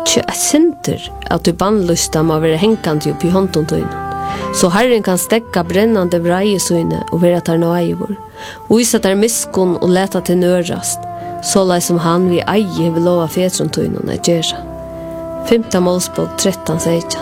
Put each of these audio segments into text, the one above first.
ikke et synder at du bannlysta må være hengande opp i hånden tøyne. Så Herren kan stekka brennande vrejesøyne og være tar nøyvor, og vise der miskun og leta til nørast, så lai som han vi eie vil lova fedron tøyne og gjerra. 5. Mosebok 13:16.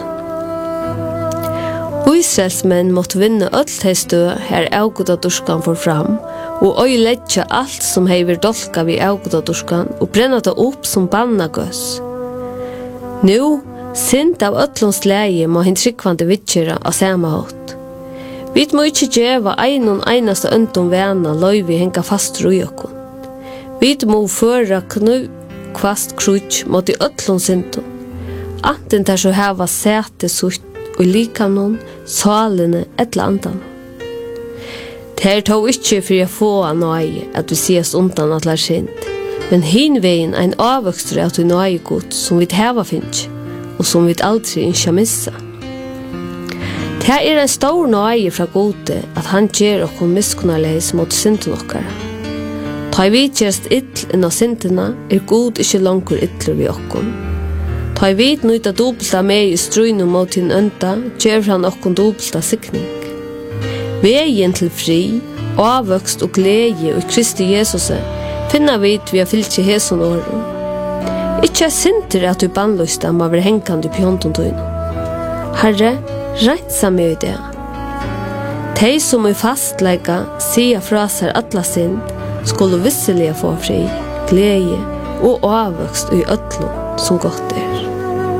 Israels menn måtte vinne öll hei stø her avgodadurskan for fram, og oi letja alt som hei vir dolka vi avgodadurskan og brenna det opp som banna gøs. Nu, synd av öllons leie må hin tryggvande vittjera av samme hått. Vi må ikkje djeva einasta øndom vena løyvi henga fast rui okkon. Vi må føra kvast krutsk mot i öllons syndom. Anten der så heva sete sutt og likanon, salene etla andan. Det her tog ikkje for jeg få av nøye at vi sies undan at lær synd, men hin veien ein avvøkstre at vi nøye godt som vi heva finnes, og som vi aldri ikke missa. Det her en stor nøye fra gode at han gjer okkon miskunnarleis mot synden okkara. Ta vi gjerst ill inna syndina god ikkje langkur illur vi okkon. Ta vid nøyta dobelta med i strøyne mot hin ønta, gjør han okkon dobelta sikning. Veien til fri, avvøkst og glede og Kristi Jesus finna vid vi har fyllt i heson åren. Ikkje er sinter at du bannløysta må være hengande på hånden tøyne. Herre, reitsa meg i det. De som i fastleika sier fra seg atla synd, skulle visselig få fri, glede og avvøkst i ødlo som godt er.